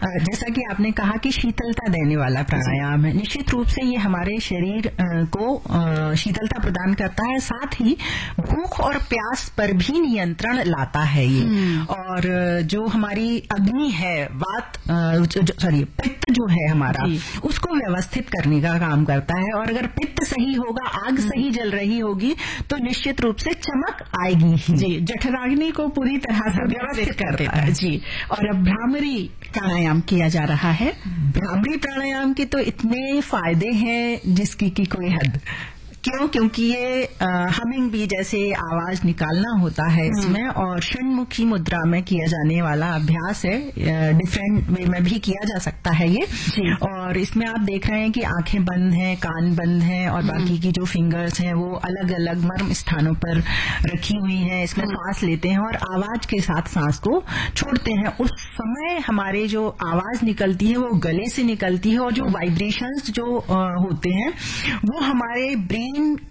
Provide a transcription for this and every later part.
जैसा कि आपने कहा कि शीतलता देने वाला प्राणायाम है, निश्चित रूप से ये हमारे शरीर को शीतलता प्रदान करता है, साथ ही भूख और प्यास पर भी नियंत्रण लाता है ये। और जो हमारी अग्नि है, पित्त जो है हमारा, उसको व्यवस्थित करने का काम करता है। और अगर पित्त सही होगा, आग सही जल रही होगी, तो निश्चित रूप से चमक आएगी ही। जी, जठराग्नि को पूरी तरह से व्यवस्थित कर देता है। जी, और अब भ्रामरी प्राणायाम किया जा रहा है। भ्रामरी प्राणायाम के तो इतने फायदे हैं जिसकी की कोई हद। क्यों? क्योंकि ये हमिंग भी जैसे आवाज निकालना होता है इसमें, और षण्मुखी मुद्रा में किया जाने वाला अभ्यास है। डिफरेंट वे में भी किया जा सकता है ये। और इसमें आप देख रहे हैं कि आंखें बंद हैं, कान बंद हैं, और बाकी की जो फिंगर्स हैं वो अलग अलग मर्म स्थानों पर रखी हुई हैं। इसमें सांस लेते हैं और आवाज के साथ सांस को छोड़ते हैं। उस समय हमारे जो आवाज निकलती है वो गले से निकलती है, और जो वाइब्रेशंस जो होते हैं वो हमारे ब्रेन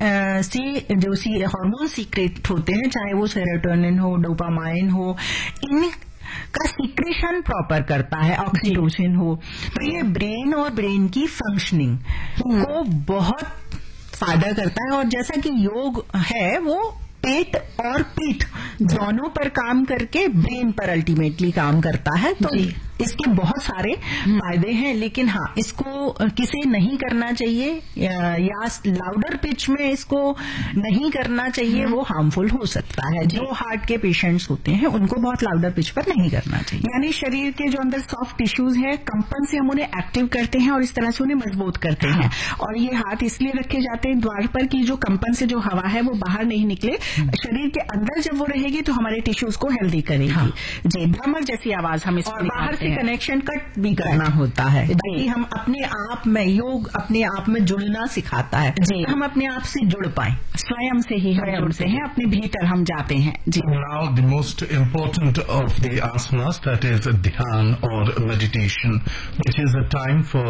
से जो हार्मोन सीक्रेट होते हैं, चाहे वो सेरोटोनिन हो, डोपामाइन हो, इन का सीक्रेशन प्रॉपर करता है, ऑक्सीटोसिन हो। तो ये ब्रेन और ब्रेन की फंक्शनिंग को बहुत फायदा करता है। और जैसा कि योग है वो पेट और पीठ दोनों पर काम करके ब्रेन पर अल्टीमेटली काम करता है। तो इसके बहुत सारे फायदे हैं, लेकिन हाँ, इसको किसे नहीं करना चाहिए या लाउडर पिच में इसको नहीं करना चाहिए, वो हार्मफुल हो सकता है। जो हार्ट के पेशेंट्स होते हैं उनको बहुत लाउडर पिच पर नहीं करना चाहिए। यानी शरीर के जो अंदर सॉफ्ट टिश्यूज है, कंपन से हम उन्हें एक्टिव करते हैं और इस तरह से उन्हें मजबूत करते हैं। और ये हाथ इसलिए रखे जाते हैं द्वार पर कि जो कंपन से जो हवा है वो बाहर नहीं निकले, शरीर के अंदर जब वो रहेगी तो हमारे टिश्यूज को हेल्दी करेगी। जी, भ्रमर जैसी आवाज हम इसको बाहर से कनेक्शन कट भी करना होता है, ताकि हम अपने आप में, योग अपने आप में जुड़ना सिखाता है, हम अपने आप से जुड़ पाए, स्वयं से ही हम जुड़ते हैं, अपने भीतर हम जाते हैं। जी, Now the most important of the asanas, that is dhyan or meditation, which is a time for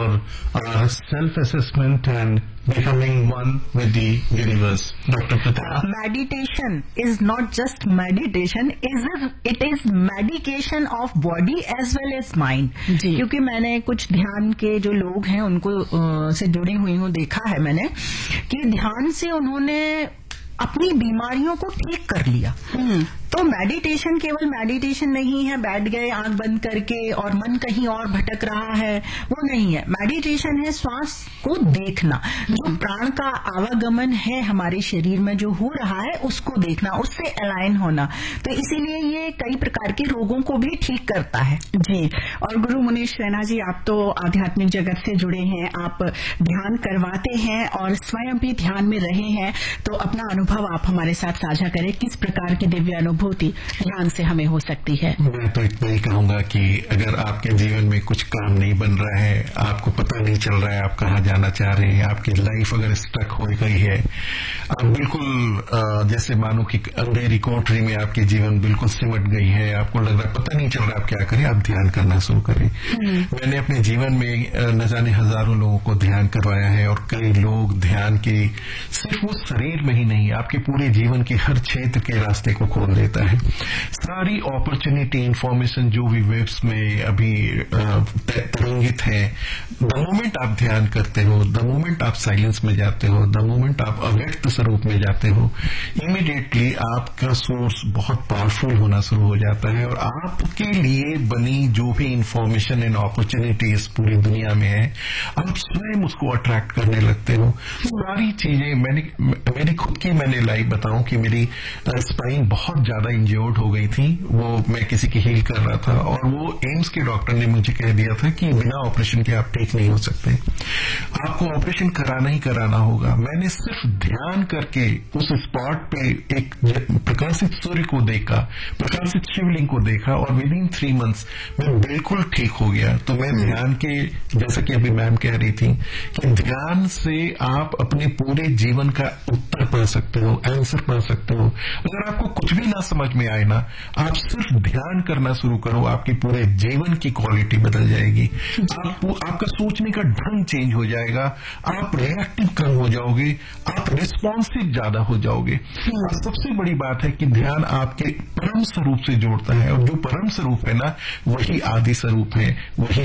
self-assessment and becoming one with the universe. Dr. Pratap. Meditation is not just meditation, it is medication of body as well as mind. क्योंकि मैंने कुछ ध्यान के जो लोग हैं उनको से जुड़ी हुई हूँ, देखा है मैंने कि ध्यान से उन्होंने अपनी बीमारियों को ठीक कर लिया। तो मेडिटेशन केवल मेडिटेशन नहीं है, बैठ गए आंख बंद करके और मन कहीं और भटक रहा है, वो नहीं है। मेडिटेशन है श्वास को देखना, जो प्राण का आवागमन है हमारे शरीर में जो हो रहा है उसको देखना, उससे अलाइन होना। तो इसीलिए ये कई प्रकार के रोगों को भी ठीक करता है। जी, और गुरु मुनीश रैना जी, आप तो आध्यात्मिक जगत से जुड़े हैं, आप ध्यान करवाते हैं और स्वयं भी ध्यान में रहे हैं, तो अपना अनुभव आप हमारे साथ साझा करें। किस प्रकार की दिव्य अनुभूति ध्यान से हमें हो सकती है? मैं तो इतना ही कहूंगा कि अगर आपके जीवन में कुछ काम नहीं बन रहा है, आपको पता नहीं चल रहा है आप कहाँ जाना चाह रहे हैं, आपकी लाइफ अगर स्टक हो गई है, आप बिल्कुल जैसे मानो कि अंधेरी कोठरी में आपके जीवन बिल्कुल सिमट गई है, आपको लग रहा है पता नहीं चल रहा आप क्या करें, आप ध्यान करना शुरू करें। मैंने अपने जीवन में न जाने हजारों लोगों को ध्यान करवाया है, और कई लोग ध्यान के सिर्फ वो शरीर में ही नहीं, आपके पूरे जीवन के हर क्षेत्र के रास्ते को खोल देता है। सारी अपॉर्चुनिटी, इंफॉर्मेशन जो भी वेब्स में अभी तरंगित है, द मोमेंट आप ध्यान करते हो, द मोमेंट आप साइलेंस में जाते हो, द मोमेंट आप अव्यक्त स्वरूप में जाते हो, इमीडिएटली आपका सोर्स बहुत पावरफुल होना शुरू हो जाता है, और आपके लिए बनी जो भी इंफॉर्मेशन एंड अपॉर्चुनिटीज पूरी दुनिया में है, आप स्वयं उसको अट्रैक्ट करने लगते हो। सारी चीजें मेरी खुद की मैंने लाइफ बताऊं कि मेरी स्पाइन बहुत ज्यादा इंजर्ड हो गई थी, वो मैं किसी की हील कर रहा था, और वो एम्स के डॉक्टर ने मुझे कह दिया था कि बिना ऑपरेशन के आप ठीक नहीं हो सकते, आपको ऑपरेशन कराना ही कराना होगा। मैंने सिर्फ ध्यान करके उस स्पॉट पे एक प्रकाशित सूर्य को देखा, प्रकाशित शिवलिंग को देखा, और विद इन 3 months मैं बिल्कुल ठीक हो गया। तो मैं ध्यान के, जैसा कि अभी मैम कह रही थी, कि ध्यान से आप अपने पूरे जीवन का उत्तर पा सकते हो, आंसर पा सकते हो। अगर आपको कुछ भी ना समझ में आए ना, आप सिर्फ ध्यान करना शुरू करो, आपके पूरे जीवन की क्वालिटी बदल जाएगी, आपका सोचने का ढंग चेंज हो जाएगा, आप रिएक्टिव कम हो जाओगे, आप रिस्पॉन्सिव ज्यादा हो जाओगे। और सबसे बड़ी बात है कि ध्यान आपके परम स्वरूप से जोड़ता है, और जो परम स्वरूप है ना, वही आदि स्वरूप है, वही